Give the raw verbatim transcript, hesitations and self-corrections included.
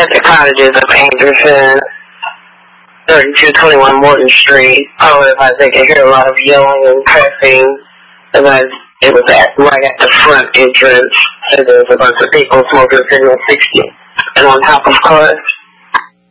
at the cottages of Anderson, thirty-two twenty-one Morton Street. I realized they could hear a lot of yelling and cussing, and then it was at, right at the front entrance, and there was a bunch of people smoking cigarette sixty and on top of cars.